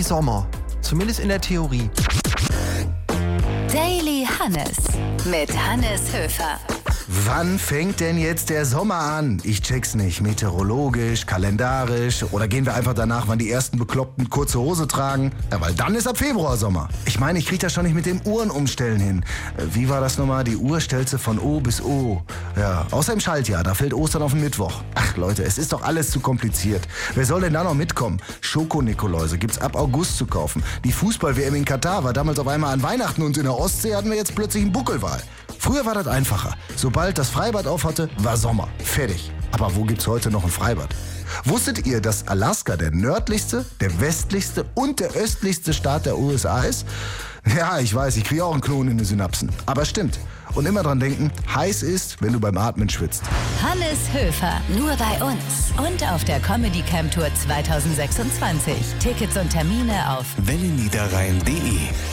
irgendwie Sommer. Zumindest in der Theorie. Daily Hannes mit Hannes Höfer. Wann fängt denn jetzt der Sommer an? Ich check's nicht. Meteorologisch, kalendarisch oder gehen wir einfach danach, wann die ersten Bekloppten kurze Hose tragen? Ja, weil dann ist ab Februar Sommer. Ich meine, ich krieg das schon nicht mit dem Uhrenumstellen hin. Wie war das nochmal? Die Uhr stellst du von O bis O. Ja, außer im Schaltjahr, da fällt Ostern auf den Mittwoch. Ach Leute, es ist doch alles zu kompliziert. Wer soll denn da noch mitkommen? Schoko-Nikoläuse gibt's ab August zu kaufen. Die Fußball-WM in Katar war damals auf einmal an Weihnachten und in der Ostsee hatten wir jetzt plötzlich einen Buckelwal. Früher war das einfacher. Sobald das Freibad auf hatte, war Sommer. Fertig. Aber wo gibt's heute noch ein Freibad? Wusstet ihr, dass Alaska der nördlichste, der westlichste und der östlichste Staat der USA ist? Ja, ich weiß, ich kriege auch einen Klonen in den Synapsen. Aber stimmt. Und immer dran denken, heiß ist, wenn du beim Atmen schwitzt. Hannes Höfer, nur bei uns. Und auf der Comedy Camp Tour 2026. Tickets und Termine auf welleniederrhein.de